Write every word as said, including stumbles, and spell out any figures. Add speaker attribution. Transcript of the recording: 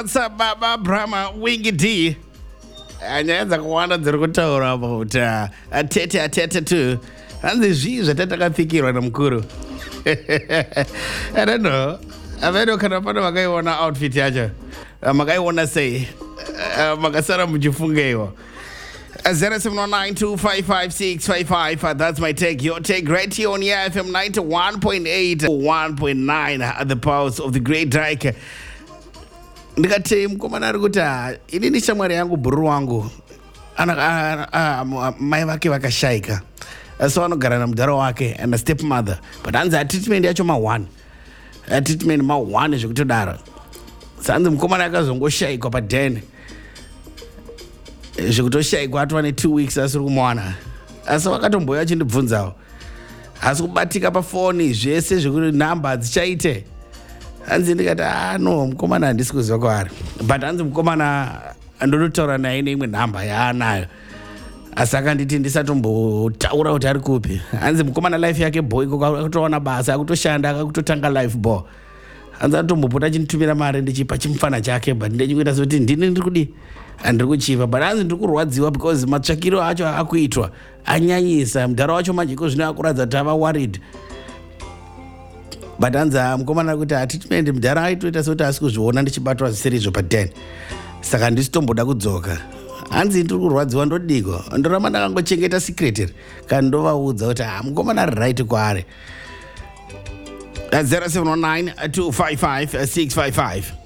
Speaker 1: Sababa Brahma Wingy D. Anyaanza kuona dziri kutaura about uh, atete atete tu hanzi zvii zvatakafikirwa namukuru. I don't know. Avero kana pano makaiona outfit yacho makaiona sei makasara muchifungeiwa. zero seven one nine two five five six five five. Uh, that's my take. Your take right here on F M ninety-one point eight, one point nine at the pulse of the Great Dyke. Ndikati mkomana ari kuti inini shamwari yangu bhuru wangu ana mai vake vakashaika, so anogara namudhara wake and a stepmother, but hanzi atreatment yacho ma one atreatment ma one zvekutodaro. Sanzi mukomana akazongoshaikwa padhene zvekutoshaikwa atova ne two weeks asiri kumwana, asi vakatomboya achindibvunzawo asi kubatika pafoni zvese zvekuti nhamba hadzichaite. Hanzi ndikati ah no mukomana handisi kuziva kwaari, but hanzi mukomana ndonotaura naye neimwe nhamba yaanayo, asi akanditi ndisatombotaura kuti ari kupi. Hanzi mukomana life yake boy akutowana basa akutoshanda akutotanga life bo. Hanzi anotombopota achinitumira mari ndichipa chimufana chake, but ndechikuita sekuti ndini ndiri kudi handiri kuchipa, but hanzi ndiri kurwadziwa because matsvakiro acho akuitwa anyanyisa. Mudhara wacho manje iko zvino akuratidza kuti ava worried, but hanzi mukomana kuti atreatment mudhara aitoita sekuti asi kuzviona ndichibatwa zviserizvo padhene, saka ndisitomboda kudzoka. Hanzi ndiri kurwadziwa ndodiko, ndoramba ndakangochengeta secret kana ndovaudza kuti ah mukomana ari right kwaari. zero seven one nine two five five six five five.